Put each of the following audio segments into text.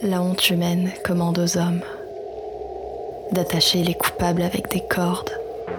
La honte humaine commande aux hommes d'attacher les coupables avec des cordes.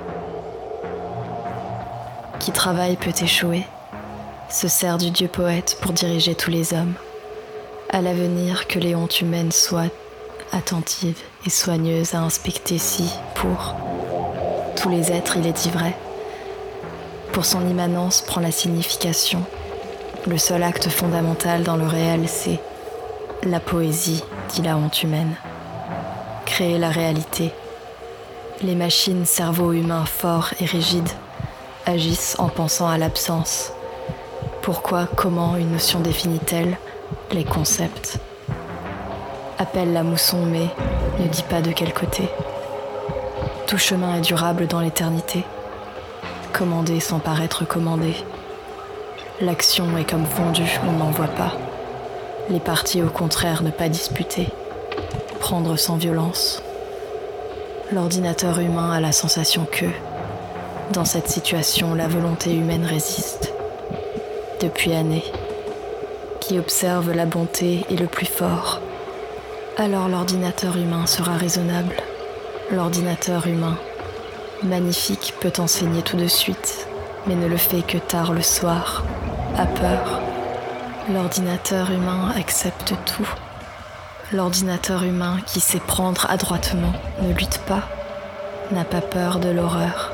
Qui travaille peut échouer, se sert du dieu poète pour diriger tous les hommes. À l'avenir, que les hontes humaines soient attentives et soigneuses à inspecter si, pour tous les êtres, il est dit vrai. Pour son immanence prend la signification. Le seul acte fondamental dans le réel, c'est la poésie, dit la honte humaine. Créer la réalité. Les machines, cerveau humain forts et rigides, agissent en pensant à l'absence. Pourquoi, comment une notion définit-elle les concepts? Appelle la mousson, mais ne dis pas de quel côté. Tout chemin est durable dans l'éternité. Commander sans paraître commandé. L'action est comme fondue, on n'en voit pas. Les parties au contraire ne pas disputer. Prendre sans violence. L'ordinateur humain a la sensation que, dans cette situation, la volonté humaine résiste. Depuis années, qui observe la bonté est le plus fort. Alors l'ordinateur humain sera raisonnable. L'ordinateur humain, magnifique, peut enseigner tout de suite, mais ne le fait que tard le soir, à peur. L'ordinateur humain accepte tout. L'ordinateur humain qui sait prendre adroitement ne lutte pas, n'a pas peur de l'horreur.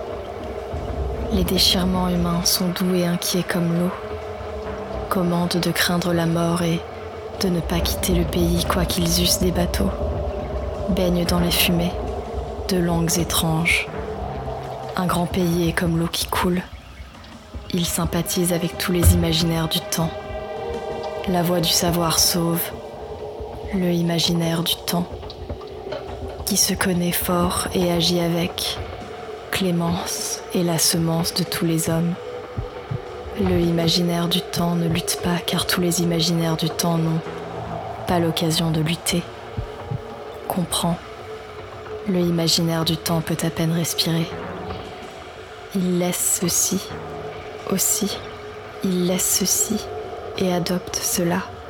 Les déchirements humains sont doux et inquiets comme l'eau, commandent de craindre la mort et de ne pas quitter le pays quoi qu'ils eussent des bateaux, baignent dans les fumées de langues étranges. Un grand pays est comme l'eau qui coule, il sympathise avec tous les imaginaires du temps. La voix du savoir sauve le imaginaire du temps, qui se connaît fort et agit avec clémence et la semence de tous les hommes. Le imaginaire du temps ne lutte pas car tous les imaginaires du temps n'ont pas l'occasion de lutter. Comprends, le imaginaire du temps peut à peine respirer. Il laisse ceci, aussi, il laisse ceci et adopte cela.